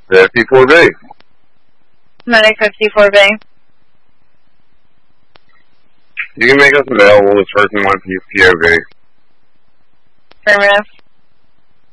54B. Medic 54B. You can make us available with person 1 POV. Affirmative.